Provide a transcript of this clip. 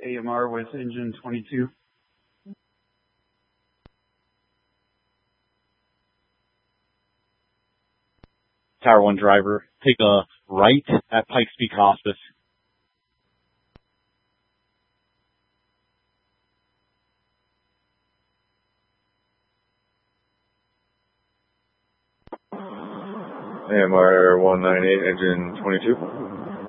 AMR with engine 22. Tower 1 driver, take a right at Pikes Peak Hospice. AMR 198, engine 22.